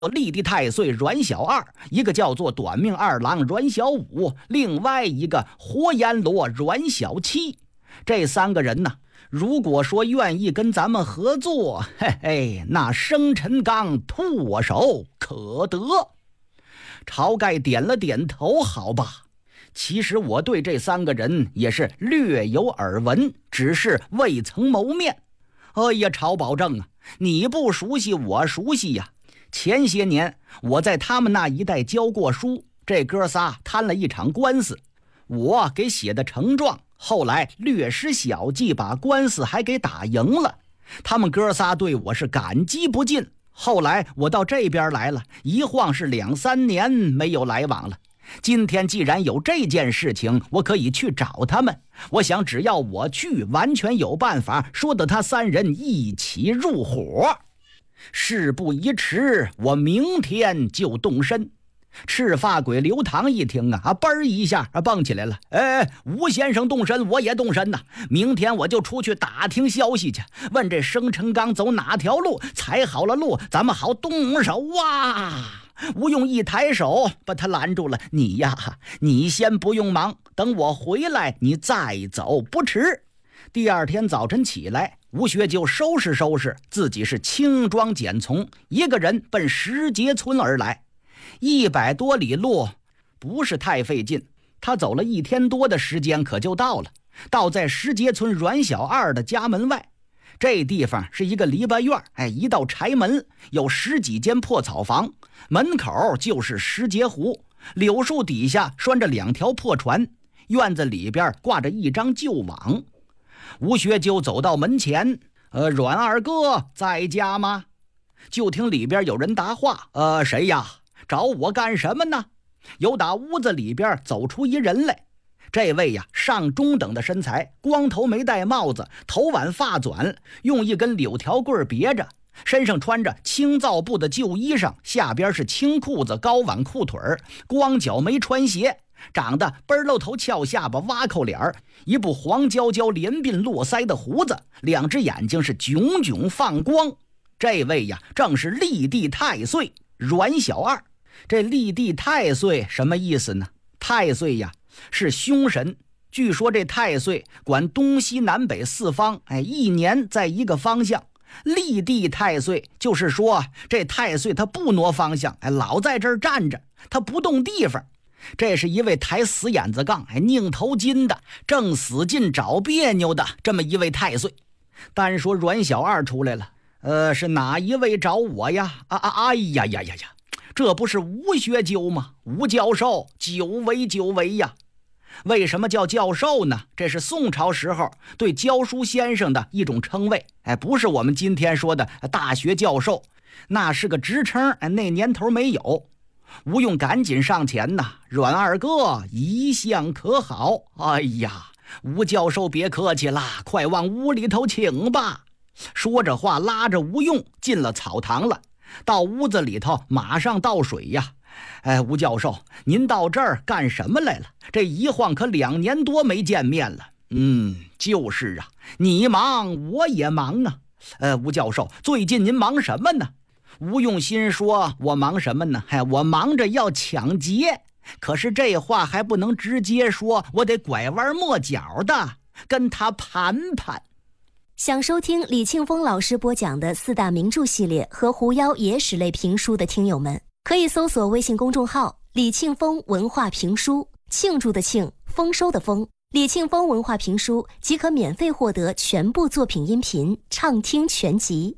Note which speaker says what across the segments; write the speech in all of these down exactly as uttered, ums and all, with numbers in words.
Speaker 1: 立地太岁阮小二，一个叫做短命二郎阮小五，另外一个活阎罗阮小七。这三个人呢，如果说愿意跟咱们合作，嘿嘿，那生辰纲唾手可得。晁盖点了点头，好吧。其实我对这三个人也是略有耳闻，只是未曾谋面。哎呀，晁保正啊，你不熟悉我熟悉呀。前些年我在他们那一带教过书，这哥仨摊了一场官司，我给写的呈状，后来略施小计，把官司还给打赢了。他们哥仨对我是感激不尽。后来我到这边来了，一晃是两三年没有来往了。今天既然有这件事情，我可以去找他们。我想只要我去，完全有办法说得他三人一起入伙。事不宜迟，我明天就动身。赤发鬼刘唐一听啊，嘣一下蹦起来了。哎，吴先生动身，我也动身呐！明天我就出去打听消息去，问这生辰纲走哪条路，踩好了路，咱们好动手啊！吴用一抬手把他拦住了。你呀，你先不用忙，等我回来你再走不迟。第二天早晨起来，吴学究收拾收拾，自己是轻装简从，一个人奔石碣村而来。一百多里路不是太费劲，他走了一天多的时间可就到了。到在石碣村阮小二的家门外，这地方是一个篱笆院，哎，一道柴门，有十几间破草房，门口就是石碣湖，柳树底下拴着两条破船，院子里边挂着一张旧网。吴学究走到门前，呃，阮二哥在家吗？就听里边有人答话，呃，谁呀？找我干什么呢？有打屋子里边走出一人来。这位呀，上中等的身材，光头没戴帽子，头挽发短，用一根柳条棍别着，身上穿着青皂布的旧衣裳，下边是青裤子高挽裤腿，光脚没穿鞋，长得奔露头翘下巴挖口脸，一部黄焦焦连鬓络腮的胡子，两只眼睛是炯炯放光。这位呀，正是立地太岁阮小二。这立地太岁什么意思呢？太岁呀是凶神，据说这太岁管东西南北四方，哎，一年在一个方向。立地太岁就是说这太岁他不挪方向，哎，老在这儿站着，他不动地方。这是一位抬死眼子杠，哎，拧头筋的，正使劲找别扭的这么一位太岁。单说阮小二出来了，呃，是哪一位找我呀？啊啊，哎呀呀呀呀！这不是吴学究吗？吴教授，久违久违呀！为什么叫教授呢？这是宋朝时候对教书先生的一种称谓，哎，不是我们今天说的大学教授，那是个职称，哎，那年头没有。吴用赶紧上前呐，阮二哥一向可好？哎呀，吴教授别客气啦，快往屋里头请吧。说着话，拉着吴用进了草堂了。到屋子里头马上倒水呀。哎，吴教授，您到这儿干什么来了？这一晃可两年多没见面了。嗯，就是啊，你忙我也忙啊。呃，吴教授，最近您忙什么呢？吴用心说，我忙什么呢？哎，我忙着要抢劫。可是这话还不能直接说，我得拐弯抹角的跟他盘盘。
Speaker 2: 想收听李庆峰老师播讲的四大名著系列和狐妖野史类评书的听友们，可以搜索微信公众号李庆峰文化评书，庆祝的庆，丰收的丰，李庆峰文化评书即可免费获得全部作品音频畅听全集。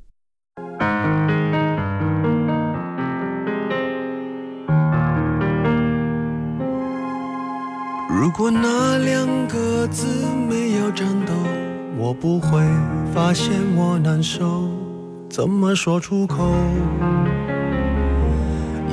Speaker 3: 如果那两个字没有颤抖，我不会发现我难受，怎么说出口？